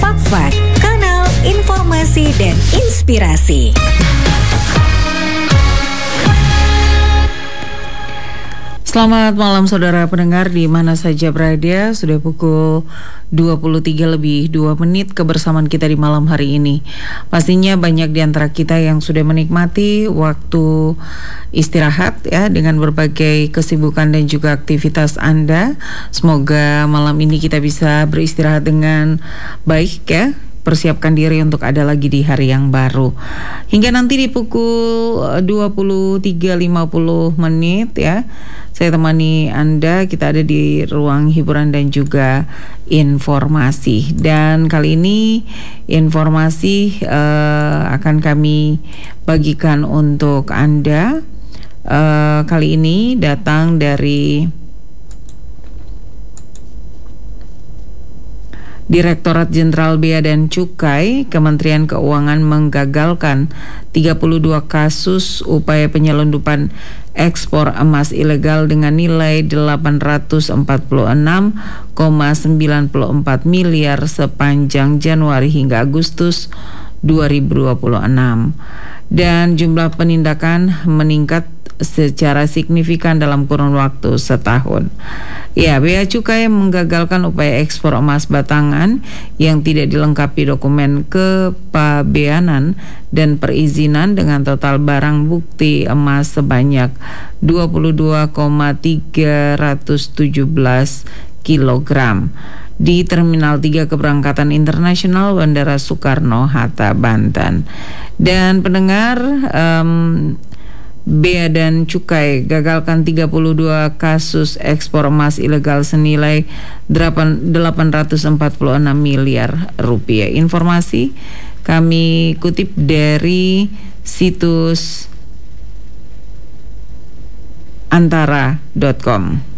Fak-Fak, kanal informasi dan inspirasi. Selamat malam saudara pendengar di mana saja berada. Sudah pukul 23:02 kebersamaan kita di malam hari ini. Pastinya banyak di antara kita yang sudah menikmati waktu istirahat ya dengan berbagai kesibukan dan juga aktivitas Anda. Semoga malam ini kita bisa beristirahat dengan baik ya. Persiapkan diri untuk ada lagi di hari yang baru. Hingga nanti di pukul 23:50 ya. Saya temani Anda, kita ada di ruang hiburan dan juga informasi. Dan kali ini informasi akan kami bagikan untuk Anda. Kali ini datang dari Direktorat Jenderal Bea dan Cukai, Kementerian Keuangan menggagalkan 32 kasus upaya penyelundupan ekspor emas ilegal dengan nilai 846,94 miliar sepanjang Januari hingga Agustus 2026. Dan jumlah penindakan meningkat secara signifikan dalam kurun waktu setahun. Ya, Bea Cukai menggagalkan upaya ekspor emas batangan yang tidak dilengkapi dokumen kepabeanan dan perizinan dengan total barang bukti emas sebanyak 22,317 kilogram di Terminal 3 Keberangkatan Internasional Bandara Soekarno-Hatta, Banten. Dan pendengar, Bea dan Cukai gagalkan 32 kasus ekspor emas ilegal senilai 846 miliar rupiah. Informasi kami kutip dari situs antara.com.